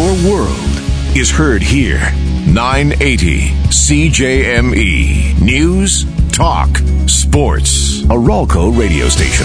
Your world is heard here. 980 CJME. News, talk, sports. A Ralco radio station.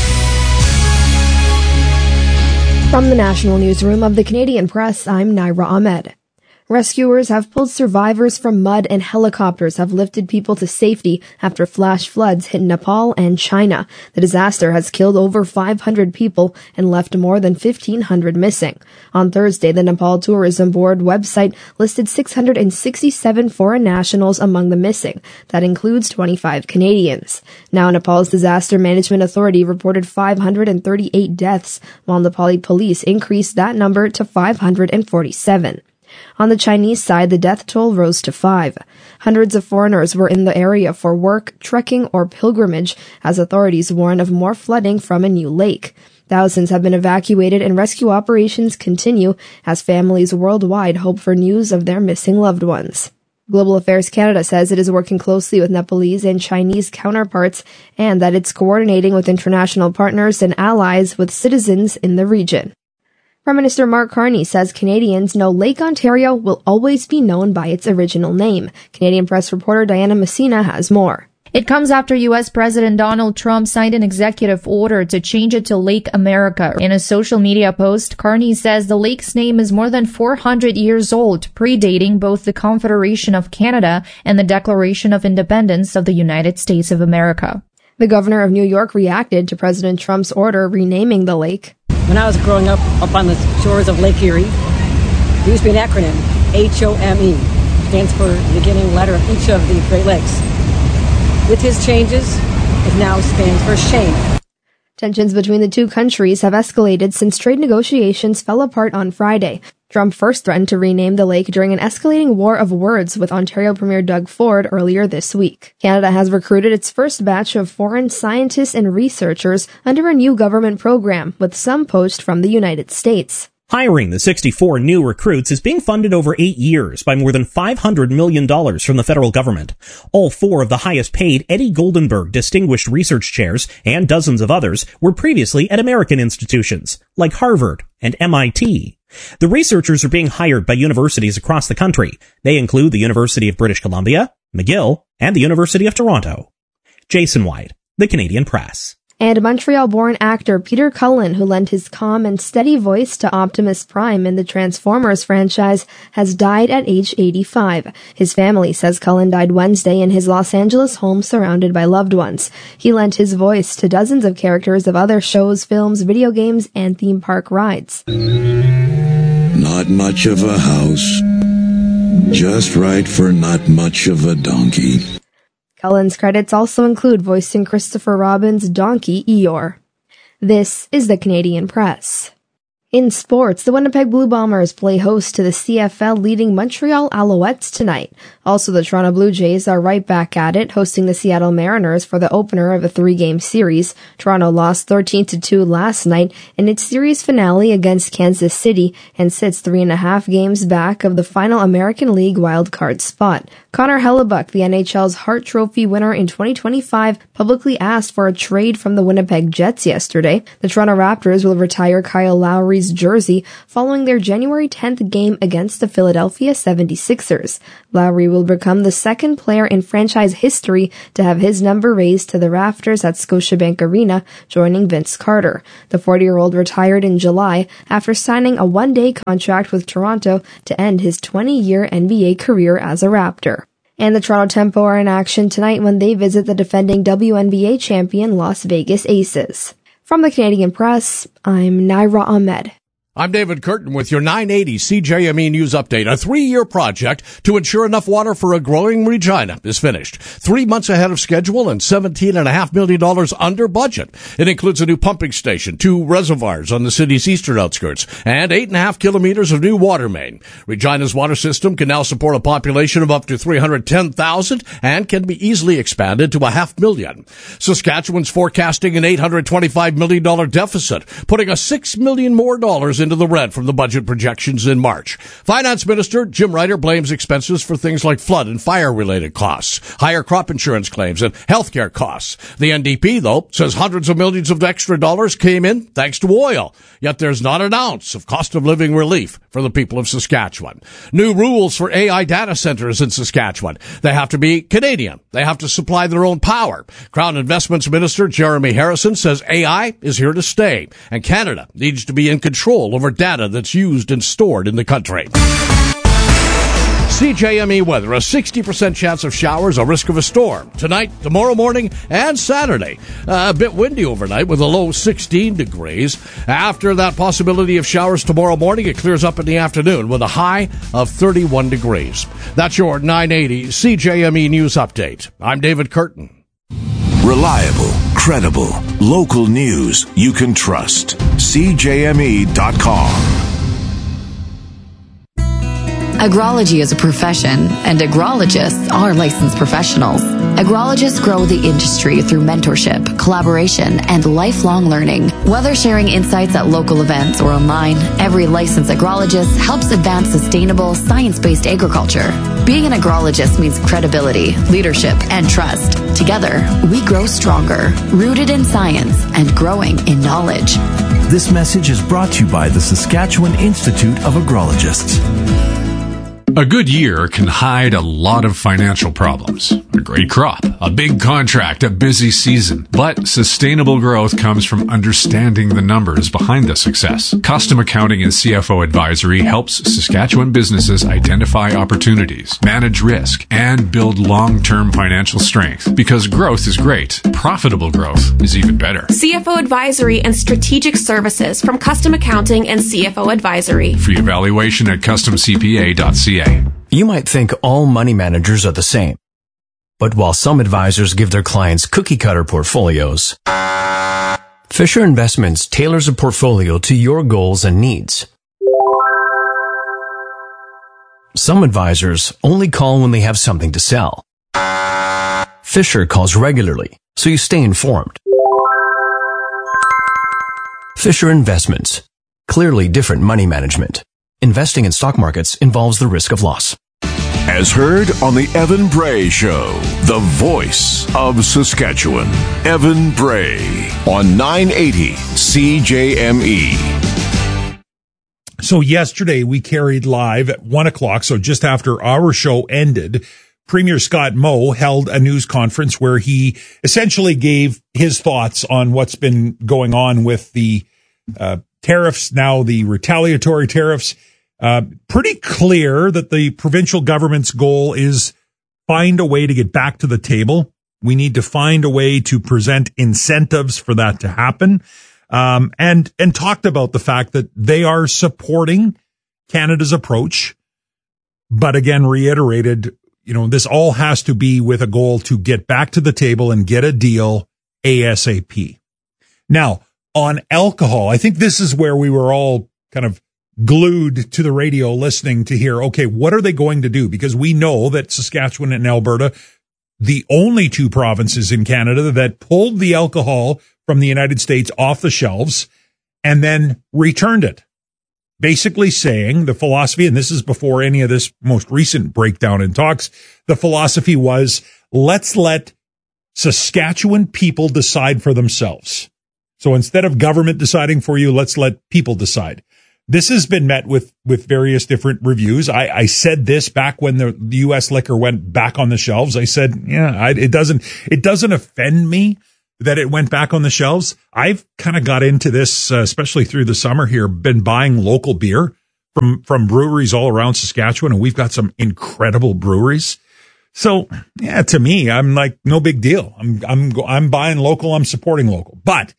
From the National Newsroom of the Canadian Press, I'm Naira Ahmed. Rescuers have pulled survivors from mud and helicopters have lifted people to safety after flash floods hit Nepal and China. The disaster has killed over 500 people and left more than 1,500 missing. On Thursday, the Nepal Tourism Board website listed 667 foreign nationals among the missing. That includes 25 Canadians. Now, Nepal's Disaster Management Authority reported 538 deaths, while Nepali police increased that number to 547. On the Chinese side, the death toll rose to 5. Hundreds of foreigners were in the area for work, trekking, or pilgrimage, as authorities warn of more flooding from a new lake. Thousands have been evacuated and rescue operations continue as families worldwide hope for news of their missing loved ones. Global Affairs Canada says it is working closely with Nepalese and Chinese counterparts and that it's coordinating with international partners and allies with citizens in the region. Prime Minister Mark Carney says Canadians know Lake Ontario will always be known by its original name. Canadian press reporter Diana Messina has more. It comes after U.S. President Donald Trump signed an executive order to change it to Lake America. In a social media post, Carney says the lake's name is more than 400 years old, predating both the Confederation of Canada and the Declaration of Independence of the United States of America. The governor of New York reacted to President Trump's order renaming the lake. When I was growing up on the shores of Lake Erie, there used to be an acronym, HOME, stands for the beginning letter of each of the Great Lakes. With his changes, it now stands for shame. Tensions between the two countries have escalated since trade negotiations fell apart on Friday. Trump first threatened to rename the lake during an escalating war of words with Ontario Premier Doug Ford earlier this week. Canada has recruited its first batch of foreign scientists and researchers under a new government program, with some poached from the United States. Hiring the 64 new recruits is being funded over 8 years by more than $500 million from the federal government. All 4 of the highest paid Eddie Goldenberg Distinguished Research Chairs and dozens of others were previously at American institutions like Harvard and MIT. The researchers are being hired by universities across the country. They include the University of British Columbia, McGill, and the University of Toronto. Jason White, The Canadian Press. And Montreal-born actor Peter Cullen, who lent his calm and steady voice to Optimus Prime in the Transformers franchise, has died at age 85. His family says Cullen died Wednesday in his Los Angeles home surrounded by loved ones. He lent his voice to dozens of characters of other shows, films, video games, and theme park rides. Not much of a house, just right for not much of a donkey. Cullen's credits also include voicing Christopher Robin's donkey Eeyore. This is the Canadian Press. In sports, the Winnipeg Blue Bombers play host to the CFL leading Montreal Alouettes tonight. Also, the Toronto Blue Jays are right back at it, hosting the Seattle Mariners for the opener of a 3-game series. Toronto lost 13-2 last night in its series finale against Kansas City and sits 3.5 games back of the final American League wildcard spot. Connor Hellebuck, the NHL's Hart Trophy winner in 2025, publicly asked for a trade from the Winnipeg Jets yesterday. The Toronto Raptors will retire Kyle Lowry's jersey following their January 10th game against the Philadelphia 76ers. Lowry will become the second player in franchise history to have his number raised to the rafters at Scotiabank Arena, joining Vince Carter. The 40-year-old retired in July after signing a one-day contract with Toronto to end his 20-year NBA career as a Raptor. And the Toronto Tempo are in action tonight when they visit the defending WNBA champion Las Vegas Aces. From the Canadian Press, I'm Naira Ahmed. I'm David Curtin with your 980 CJME News Update. A 3-year project to ensure enough water for a growing Regina is finished. 3 months ahead of schedule and $17.5 million under budget. It includes a new pumping station, 2 reservoirs on the city's eastern outskirts, and 8.5 kilometers of new water main. Regina's water system can now support a population of up to 310,000 and can be easily expanded to 500,000. Saskatchewan's forecasting an $825 million deficit, putting $6 million more in into the red from the budget projections in March. Finance Minister Jim Ryder blames expenses for things like flood and fire-related costs, higher crop insurance claims, and healthcare costs. The NDP, though, says hundreds of millions of extra dollars came in thanks to oil. Yet there's not an ounce of cost of living relief for the people of Saskatchewan. New rules for AI data centers in Saskatchewan. They have to be Canadian. They have to supply their own power. Crown Investments Minister Jeremy Harrison says AI is here to stay, and Canada needs to be in control over data that's used and stored in the country. CJME weather, a 60% chance of showers, a risk of a storm. Tonight, tomorrow morning, and Saturday. A bit windy overnight with a low 16 degrees. After that possibility of showers tomorrow morning, it clears up in the afternoon with a high of 31 degrees. That's your 980 CJME News Update. I'm David Curtin. Reliable, credible, local news you can trust. CJME.com. Agrology is a profession, and agrologists are licensed professionals. Agrologists grow the industry through mentorship, collaboration, and lifelong learning. Whether sharing insights at local events or online, every licensed agrologist helps advance sustainable, science-based agriculture. Being an agrologist means credibility, leadership, and trust. Together, we grow stronger, rooted in science and growing in knowledge. This message is brought to you by the Saskatchewan Institute of Agrologists. A good year can hide a lot of financial problems. A great crop, a big contract, a busy season. But sustainable growth comes from understanding the numbers behind the success. Custom Accounting and CFO Advisory helps Saskatchewan businesses identify opportunities, manage risk, and build long-term financial strength. Because growth is great, profitable growth is even better. CFO Advisory and Strategic Services from Custom Accounting and CFO Advisory. Free evaluation at customcpa.ca. You might think all money managers are the same. But while some advisors give their clients cookie-cutter portfolios, Fisher Investments tailors a portfolio to your goals and needs. Some advisors only call when they have something to sell. Fisher calls regularly, so you stay informed. Fisher Investments. Clearly different money management. Investing in stock markets involves the risk of loss. As heard on the Evan Bray Show, the voice of Saskatchewan. Evan Bray on 980 CJME. So yesterday we carried live at 1 o'clock, so just after our show ended, Premier Scott Moe held a news conference where he essentially gave his thoughts on what's been going on with the tariffs, now the retaliatory tariffs. Pretty clear that the provincial government's goal is find a way to get back to the table. We need to find a way to present incentives for that to happen. And talked about the fact that they are supporting Canada's approach, but again reiterated, this all has to be with a goal to get back to the table and get a deal ASAP. Now, on alcohol, I think this is where we were all kind of glued to the radio listening to hear, okay, what are they going to do? Because we know that Saskatchewan and Alberta, the only two provinces in Canada that pulled the alcohol from the United States off the shelves and then returned it. Basically saying the philosophy, and this is before any of this most recent breakdown in talks, the philosophy was, let's let Saskatchewan people decide for themselves. So instead of government deciding for you, let's let people decide. This has been met with various different reviews. I said this back when the U.S. liquor went back on the shelves. I said, it doesn't offend me that it went back on the shelves. I've kind of got into this, especially through the summer here, been buying local beer from breweries all around Saskatchewan, and we've got some incredible breweries. So, yeah, to me, I'm like, no big deal. I'm buying local. I'm supporting local. But,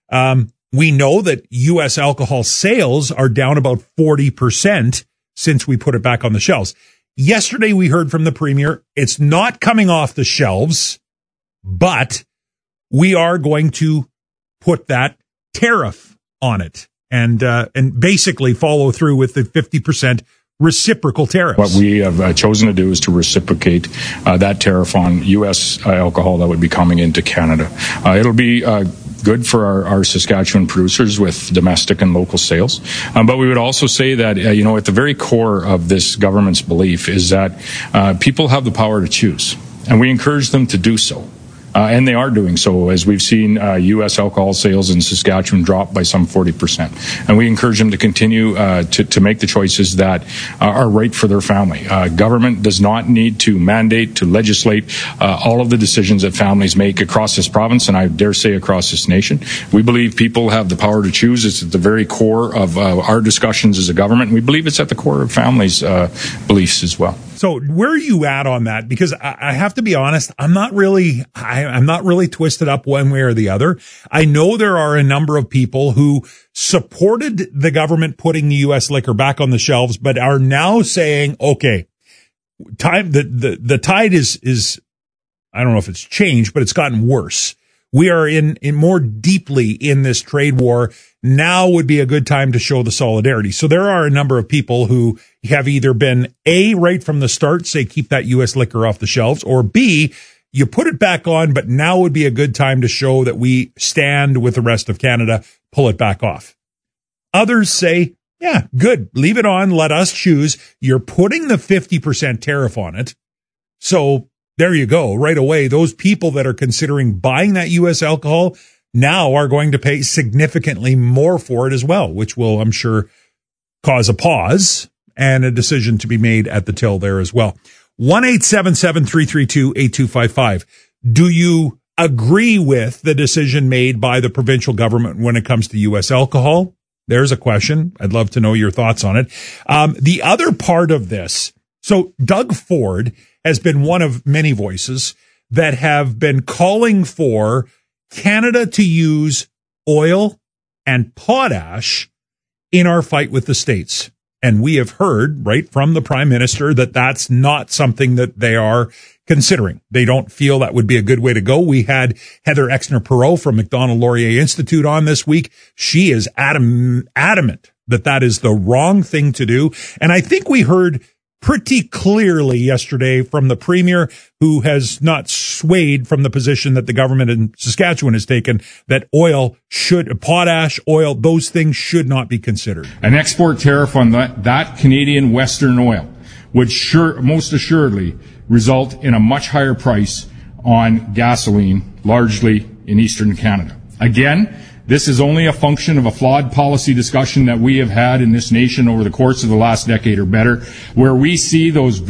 we know that U.S. alcohol sales are down about 40% since we put it back on the shelves. Yesterday, we heard from the Premier, it's not coming off the shelves, but we are going to put that tariff on it and basically follow through with the 50% reciprocal tariffs. What we have chosen to do is to reciprocate that tariff on U.S. alcohol that would be coming into Canada. It'll be good for our Saskatchewan producers with domestic and local sales. But we would also say that, at the very core of this government's belief is that people have the power to choose, and we encourage them to do so. And they are doing so, as we've seen U.S. alcohol sales in Saskatchewan drop by some 40%. And we encourage them to continue to make the choices that are right for their family. Government does not need to mandate, to legislate all of the decisions that families make across this province, and I dare say across this nation. We believe people have the power to choose. It's at the very core of our discussions as a government, and we believe it's at the core of families' beliefs as well. So where are you at on that? Because I have to be honest, I'm not really twisted up one way or the other. I know there are a number of people who supported the government putting the U.S. liquor back on the shelves, but are now saying, okay, the tide is, I don't know if it's changed, but it's gotten worse. We are in more deeply in this trade war. Now would be a good time to show the solidarity. So there are a number of people who have either been A, right from the start, say keep that U.S. liquor off the shelves, or B, you put it back on, but now would be a good time to show that we stand with the rest of Canada, pull it back off. Others say, yeah, good, leave it on, let us choose. You're putting the 50% tariff on it. So there you go. Right away, those people that are considering buying that U.S. alcohol now are going to pay significantly more for it as well, which will, I'm sure, cause a pause and a decision to be made at the till there as well. 1-877-332-8255. Do you agree with the decision made by the provincial government when it comes to U.S. alcohol? There's a question. I'd love to know your thoughts on it. The other part of this, so Doug Ford has been one of many voices that have been calling for Canada to use oil and potash in our fight with the states. And we have heard right from the Prime Minister that that's not something that they are considering. They don't feel that would be a good way to go. We had Heather Exner-Perot from Macdonald Laurier Institute on this week. She is adamant that that is the wrong thing to do. And I think we heard pretty clearly yesterday from the Premier, who has not swayed from the position that the government in Saskatchewan has taken, that potash, oil, those things should not be considered. An export tariff on that Canadian Western oil would most assuredly result in a much higher price on gasoline, largely in Eastern Canada. Again, this is only a function of a flawed policy discussion that we have had in this nation over the course of the last decade or better, where we see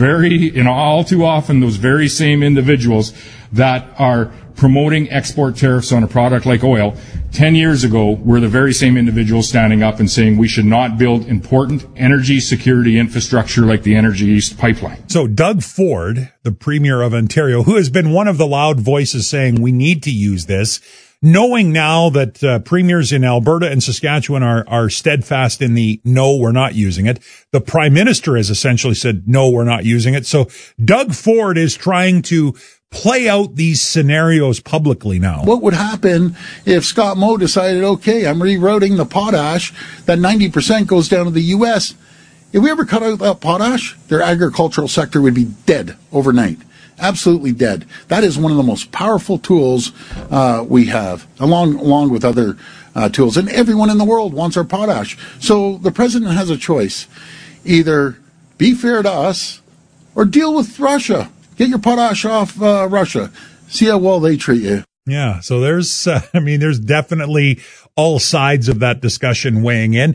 all too often, those very same individuals that are promoting export tariffs on a product like oil 10 years ago were the very same individuals standing up and saying we should not build important energy security infrastructure like the Energy East pipeline. So Doug Ford, the Premier of Ontario, who has been one of the loud voices saying we need to use this, knowing now that premiers in Alberta and Saskatchewan are steadfast in the no, we're not using it. The Prime Minister has essentially said, no, we're not using it. So Doug Ford is trying to play out these scenarios publicly now. What would happen if Scott Moe decided, okay, I'm rerouting the potash, that 90% goes down to the U.S. If we ever cut out that potash, their agricultural sector would be dead overnight. Absolutely dead. That is one of the most powerful tools we have, along with other tools. And everyone in the world wants our potash. So the president has a choice. Either be fair to us or deal with Russia. Get your potash off Russia. See how well they treat you. Yeah, so there's definitely all sides of that discussion weighing in.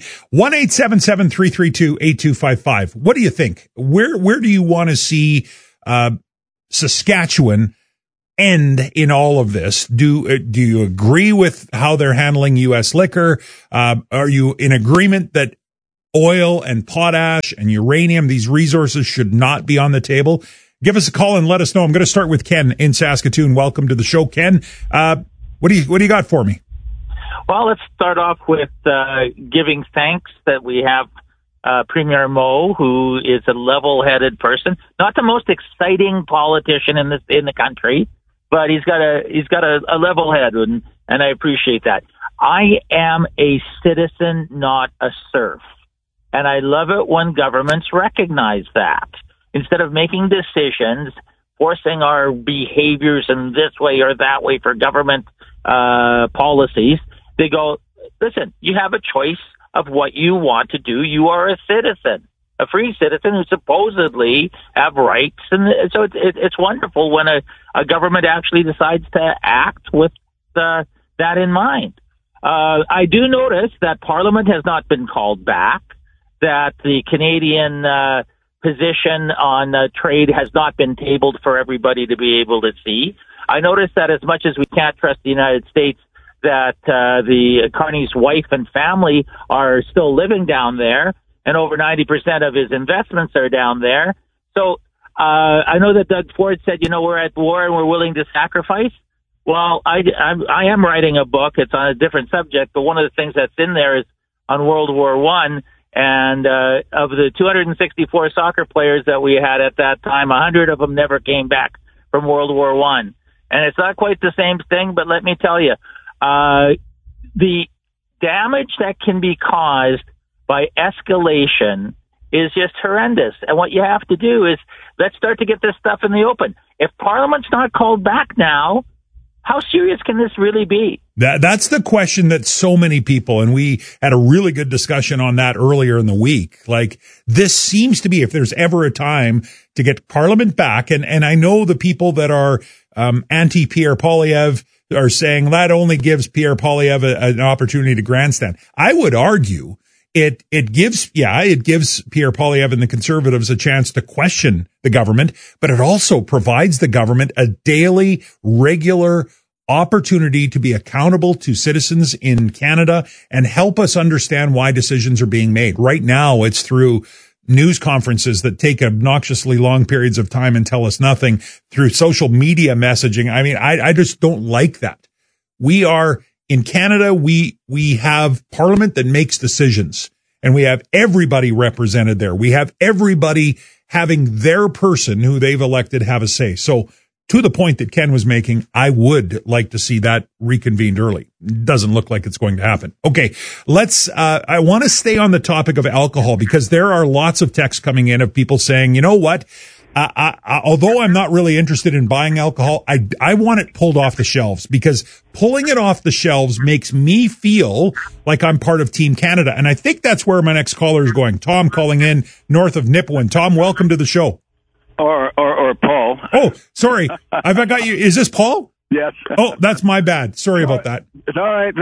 1-877-332-8255. What do you think? Where do you want to see Saskatchewan end in all of this? Do you agree with how they're handling U.S. liquor? Are you in agreement that oil and potash and uranium, these resources, should not be on the table? Give us a call and let us know. I'm going to start with Ken in Saskatoon. Welcome to the show, Ken. What do you got for me? Well, let's start off with giving thanks that we have Premier Moe, who is a level-headed person, not the most exciting politician in the country, but he's got a level head, and I appreciate that. I am a citizen, not a serf, and I love it when governments recognize that. Instead of making decisions, forcing our behaviors in this way or that way for government policies. They go, listen, you have a choice of what you want to do. You are a citizen, a free citizen who supposedly have rights. And so it's wonderful when a government actually decides to act with that in mind. I do notice that Parliament has not been called back, that the Canadian position on trade has not been tabled for everybody to be able to see. I notice that as much as we can't trust the United States, that the Carney's wife and family are still living down there, and over 90% of his investments are down there. So I know that Doug Ford said, we're at war and we're willing to sacrifice. Well, I am writing a book. It's on a different subject, but one of the things that's in there is on World War I. And of the 264 soccer players that we had at that time, 100 of them never came back from World War I. And it's not quite the same thing, but let me tell you, the damage that can be caused by escalation is just horrendous. And what you have to do is let's start to get this stuff in the open. If Parliament's not called back now, how serious can this really be? That's the question that so many people, and we had a really good discussion on that earlier in the week. Like, this seems to be, if there's ever a time to get Parliament back, and I know the people that are anti-Pierre Poilievre are saying that only gives Pierre Poilievre an opportunity to grandstand. I would argue it gives Pierre Poilievre and the Conservatives a chance to question the government, but it also provides the government a daily, regular opportunity to be accountable to citizens in Canada and help us understand why decisions are being made. Right now, it's through news conferences that take obnoxiously long periods of time and tell us nothing, through social media messaging. I mean, I just don't like that. We are in Canada, we have Parliament that makes decisions, and we have everybody represented there. We have everybody having their person who they've elected have a say. So to the point that Ken was making, I would like to see that reconvened early. Doesn't look like it's going to happen. Okay, I want to stay on the topic of alcohol, because there are lots of texts coming in of people saying, you know what? Although I'm not really interested in buying alcohol, I want it pulled off the shelves, because pulling it off the shelves makes me feel like I'm part of Team Canada. And I think that's where my next caller is going. Tom calling in north of Nipawin. Tom, welcome to the show. Or Paul. Oh, sorry. I've got you. Is this Paul? Yes. Oh, that's my bad. Sorry about that. It's all right.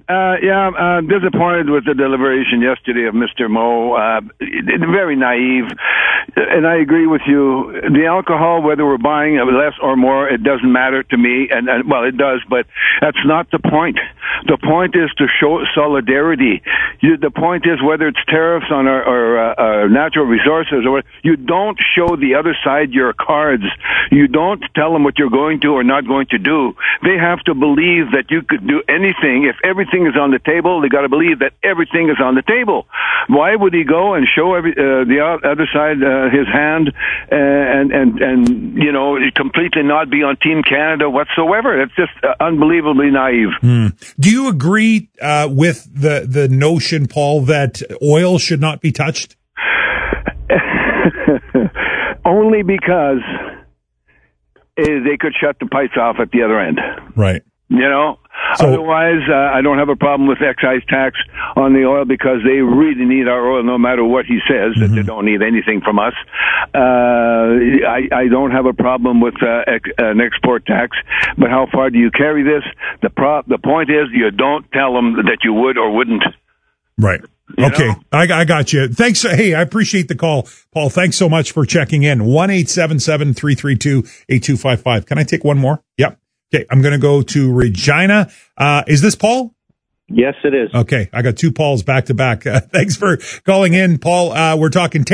I'm disappointed with the deliberation yesterday of Mr. Moe. Very naive. And I agree with you. The alcohol, whether we're buying less or more, it doesn't matter to me. And well, it does, but that's not the point. The point is to show solidarity. The point is, whether it's tariffs on our natural resources, or you don't show the other side your cards. You don't tell them what you're going to or not going to do. They have to believe that you could do anything. If everything is on the table, they got to believe that everything is on the table. Why would he go and show the other side his hand and completely not be on Team Canada whatsoever? It's just unbelievably naive. Do you agree with the notion, Paul, that oil should not be touched? Only because they could shut the pipes off at the other end. Right. Otherwise, I don't have a problem with excise tax on the oil, because they really need our oil no matter what he says, that they don't need anything from us. I don't have a problem with an export tax, but how far do you carry this? The point is, you don't tell them that you would or wouldn't. Right. Okay. I got you. Thanks. Hey, I appreciate the call, Paul. Thanks so much for checking in. 1-877-332-8255. Can I take one more? Yep. Okay. I'm going to go to Regina. Is this Paul? Yes, it is. Okay. I got two Pauls back to back. Thanks for calling in, Paul. We're talking